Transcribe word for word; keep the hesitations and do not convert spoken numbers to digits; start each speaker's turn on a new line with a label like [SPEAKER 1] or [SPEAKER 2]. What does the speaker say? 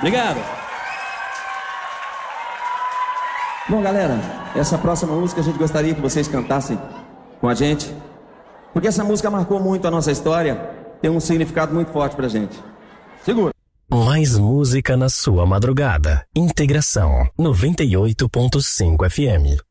[SPEAKER 1] Obrigado. Bom, galera, essa próxima música a gente gostaria que vocês cantassem com a gente, porque essa música marcou muito a nossa história, tem um significado muito forte pra gente. Segura.
[SPEAKER 2] Mais música na sua madrugada. Integração noventa e oito ponto cinco F M.